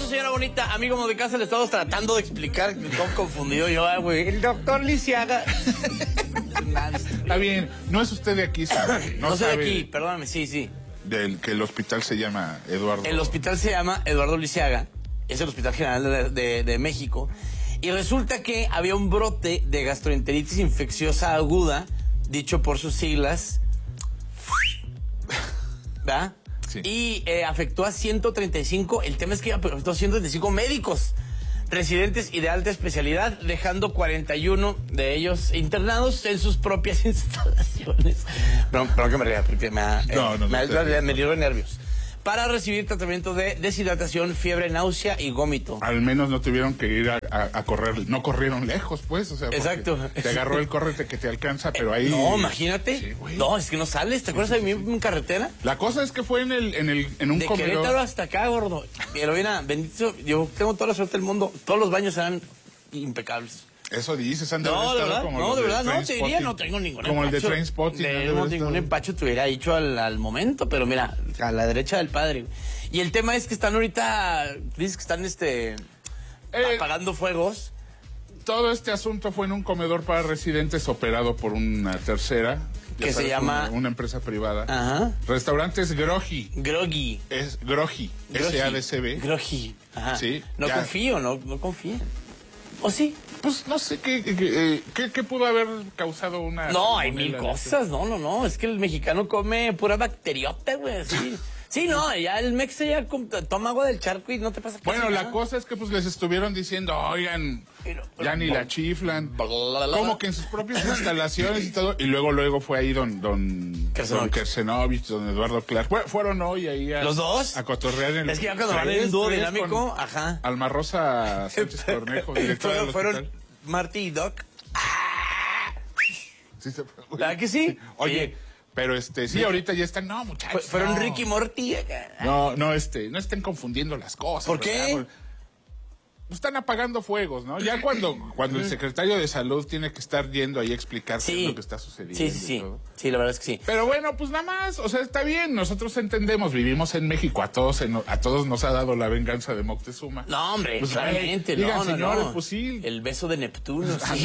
señora bonita, amigo de casa, le estamos tratando de explicar, todo confundido yo, güey. El doctor Lisiaga. Está bien, no es usted de aquí, señor. No soy de aquí, perdóname, sí. Del que el hospital se llama Eduardo. El hospital se llama Eduardo Lisiaga, es el Hospital General de México, y resulta que había un brote de gastroenteritis infecciosa aguda, dicho por sus siglas, ¿verdad? Sí. Y afectó a 135, el tema es que afectó a 135 médicos, residentes y de alta especialidad, dejando 41 de ellos internados en sus propias instalaciones. Perdón que me ría, porque me dio nervios. Para recibir tratamiento de deshidratación, fiebre, náusea y vómito. Al menos no tuvieron que ir a correr, no corrieron lejos, pues, o sea, exacto. Te agarró el córrete que te alcanza, pero ahí... No, imagínate. Sí, no, es que no sales, ¿te acuerdas de mí en carretera? La cosa es que fue en un de comedor. De Querétaro hasta acá, gordo. Pero mira, bendito, yo tengo toda la suerte del mundo, todos los baños eran impecables. Eso dices, han de no, haber de verdad, como no, de verdad, no, te diría, Trainspotting. no tengo ningún como empacho. El de Trainspotting. No ningún empacho te hubiera dicho al momento, pero mira, a la derecha del padre. Y el tema es que están ahorita, dices que están apagando fuegos. Todo este asunto fue en un comedor para residentes operado por una tercera. Que se llama... Una empresa privada. Ajá. Restaurantes Groggy. Groggy. Es Groggy. S-A-D-C-B. Groggy. Ajá. Sí. No ya. confío, no confío. ¿O sí? Pues no sé qué pudo haber causado una... No, hay mil cosas, no. Es que el mexicano come pura bacteriota, güey, sí. Sí, no, ya el mexe ya toma agua del charco y no te pasa Bueno, nada. la cosa es que pues les estuvieron diciendo, oigan, ya ni la chiflan. Como que en sus propias instalaciones y todo. Y luego fue ahí don Kersenovich, don Eduardo Clark. Bueno, fueron hoy ahí ¿Los dos? A cotorrear en el... Es que ya cuando van en el dúo dinámico, ajá. Alma Rosa Sánchez Cornejo, directora del hospital. Fueron Marty y Doc. Sí, se fue. ¿Verdad que sí? Oye... Sí. Pero sí, ahorita ya están, no, muchachos. Fueron no. Ricky Morty. No estén confundiendo las cosas. ¿Por qué? Están apagando fuegos, ¿no? Ya cuando el secretario de salud tiene que estar yendo ahí a explicar qué es lo que está sucediendo. Sí. Sí, la verdad es que sí. Pero bueno, pues nada más, o sea, está bien, nosotros entendemos, vivimos en México, a todos nos ha dado la venganza de Moctezuma. No, hombre, pues, claramente, digan, señores, no. Pues sí. El beso de Neptuno, sí.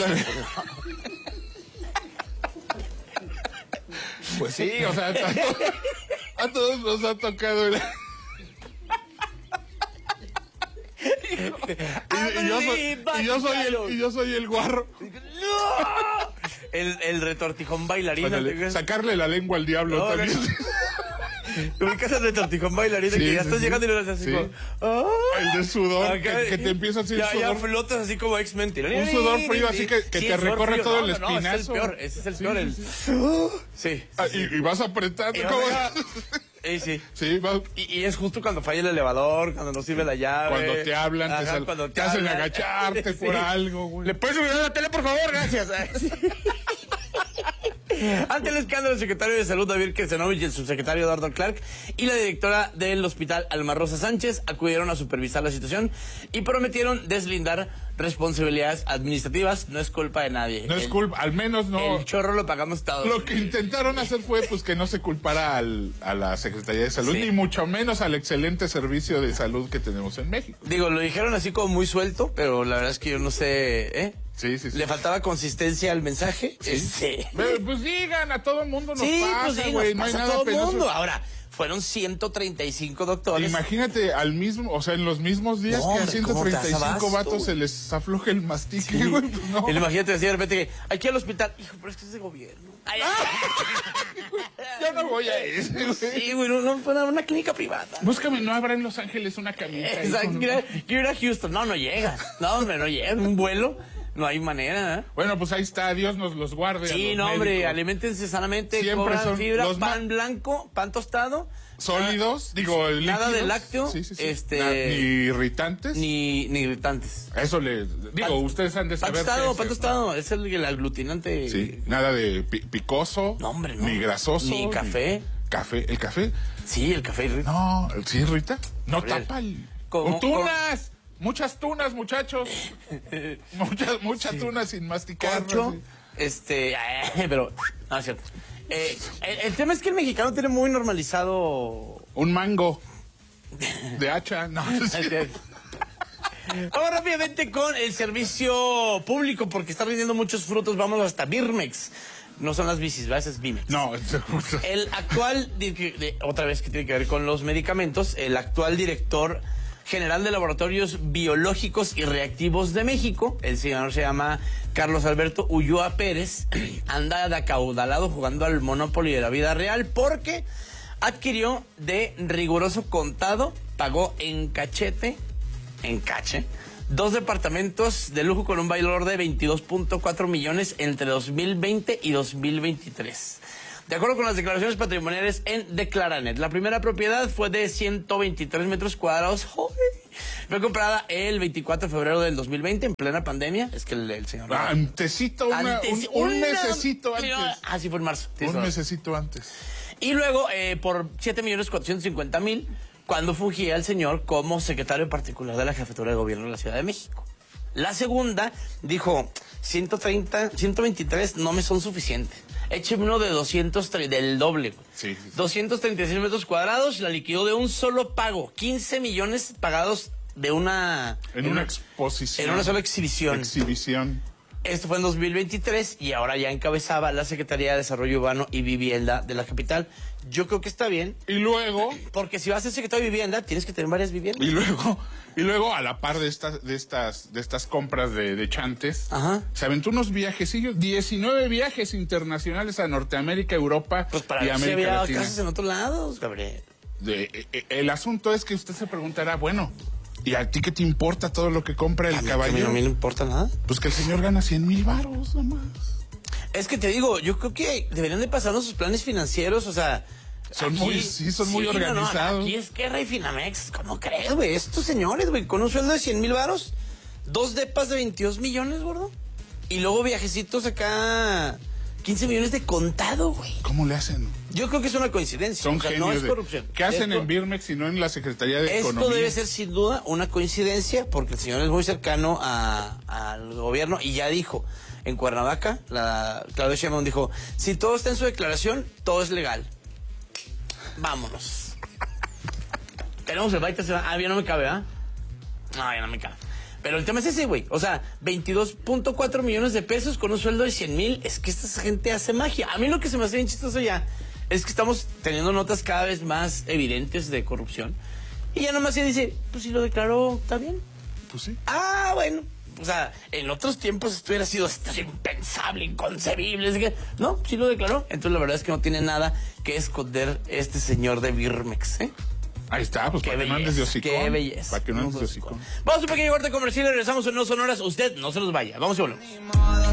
Pues sí, o sea, a todos nos ha tocado el... y yo soy el guarro. ¡No! El retortijón bailarín. Sacarle la lengua al diablo también. Ubicas el retortijón bailarín que ya estás llegando y lo haces así como... El de sudor, que te empieza así el sudor. Ya flotas así como X-Men. Un sudor frío así que te recorre todo el espinazo. Ese es el peor. Sí. Y vas apretando. Sí. Sí, va. Y es justo cuando falla el elevador, cuando no sirve la llave. Cuando te hablan, te hacen agacharte por algo, güey. ¿Le puedes subir a la tele, por favor? Gracias. Ante el escándalo, el secretario de Salud, David Kersenovich, y el subsecretario Eduardo Clark y la directora del hospital, Alma Rosa Sánchez, acudieron a supervisar la situación y prometieron deslindar responsabilidades administrativas. No es culpa de nadie. No es culpa, al menos no. El chorro lo pagamos todos. Lo que intentaron hacer fue pues que no se culpara a la Secretaría de Salud, ni mucho menos al excelente servicio de salud que tenemos en México. Digo, lo dijeron así como muy suelto, pero la verdad es que yo no sé, Sí. ¿Le faltaba consistencia al mensaje? Sí. Pues digan, a todo el mundo nos pasa, pues güey. no hay nada a todo el mundo. Ahora, fueron 135 doctores. Imagínate en los mismos días que a 135 vatos se les afloja el mastique, güey. Pues no. Imagínate decir de repente que aquí al hospital, hijo, pero es que es de gobierno. Yo no voy a ese, güey. Sí, güey, no fue una clínica privada. Búscame, no habrá en Los Ángeles una camita. Exacto, quiero ir a Houston. No llega. No, hombre, no llega. Un vuelo. No hay manera, ¿eh? Bueno, pues ahí está, Dios nos los guarde. Sí, no, hombre, aliméntense sanamente, siempre coman fibra, los pan blanco, pan tostado. Sólidos, nada líquidos. de lácteo. Sí. Ni irritantes. Ni irritantes. Eso ustedes han de saber. Pan tostado, es el aglutinante. Sí, nada de picoso. No, hombre, no. Ni grasoso. Ni café. ¿El café? Sí, el café irrita. No, ¿sí irrita? No tapa el... ¡Tunas! Muchas tunas, muchachos. Muchas tunas sin masticar. Corcho, pero no es cierto. El tema es que el mexicano tiene muy normalizado un mango de hacha. No, Vamos rápidamente con el servicio público, porque está rindiendo muchos frutos. Vamos hasta Birmex. No son las bicis, ¿verdad? Es Bimex. No, el actual, otra vez que tiene que ver con los medicamentos, el actual director general de Laboratorios Biológicos y Reactivos de México, el señor se llama Carlos Alberto Ulloa Pérez, anda de acaudalado jugando al Monopoly de la vida real porque adquirió de riguroso contado, pagó en cache, 2 departamentos de lujo con un valor de 22.4 millones entre 2020 y 2023. De acuerdo con las declaraciones patrimoniales en Declaranet, la primera propiedad fue de 123 metros cuadrados. Fue comprada el 24 de febrero del 2020, en plena pandemia. Es que el señor... un mesecito antes. Sí, fue en marzo. Un mesecito antes. Y luego, por 7.450.000, cuando fungía el señor como secretario particular de la Jefatura de Gobierno de la Ciudad de México. La segunda dijo, 123 no me son suficientes. Écheme uno de 203, del doble. Sí. 236 metros cuadrados, la liquidó de un solo pago. 15 millones pagados de una... En una exposición. En una sola exhibición. Esto fue en 2023 y ahora ya encabezaba la Secretaría de Desarrollo Urbano y Vivienda de la capital. Yo creo que está bien. Y luego... Porque si vas a ser secretario de Vivienda, tienes que tener varias viviendas. Y luego a la par de estas compras de chantes, ajá, se aventó unos viajecillos, 19 viajes internacionales a Norteamérica, Europa pues para y América Latina. Casas en otros lados, Gabriel. El asunto es que usted se preguntará, bueno, ¿y a ti qué te importa todo lo que compra el caballero? A mí no me importa nada. Pues que el señor gana 100,000 varos nomás. Es que te digo, yo creo que deberían de pasarnos sus planes financieros, o sea... Son muy organizados. No, aquí es Guerra y Finamex, ¿cómo crees, güey? Estos señores, güey, con un sueldo de 100,000 varos, 2 depas de 22 millones, gordo, y luego viajecitos acá, 15 millones de contado, güey. ¿Cómo le hacen? Yo creo que es una coincidencia. Son genios. No es corrupción. ¿Qué hacen en Birmex y no en la Secretaría de Economía? Esto debe ser sin duda una coincidencia, porque el señor es muy cercano al gobierno y ya dijo, en Cuernavaca, Claudia Sheinbaum dijo, si todo está en su declaración, todo es legal. Vámonos. Tenemos el baita. Ya no me cabe, ¿ah? No, ya no me cabe. Pero el tema es ese, güey. O sea, 22.4 millones de pesos con un sueldo de 100,000. Es que esta gente hace magia. A mí lo que se me hace bien chistoso ya es que estamos teniendo notas cada vez más evidentes de corrupción. Y ya nomás se dice, pues si lo declaró, ¿está bien? Pues sí. Ah, bueno. O sea, en otros tiempos esto hubiera sido impensable, inconcebible. Es que, no, sí lo declaró. Entonces la verdad es que no tiene nada que esconder este señor de Birmex, ¿eh? Ahí está, pues para que no andes de hocicón. Qué belleza. Para que no andes de hocicón. Vamos a un pequeño corte comercial y regresamos en No Sonoras. Usted no se nos vaya. Vamos a verlo.